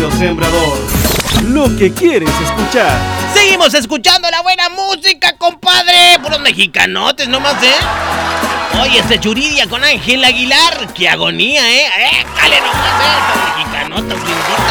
Radio Sembrador. Lo que quieres escuchar. Seguimos escuchando la buena música, compadre. Puros mexicanotes nomás, Oye, Yuridia con Ángel Aguilar. ¡Qué agonía, Dale nomás, estas mexicanotas, linditas.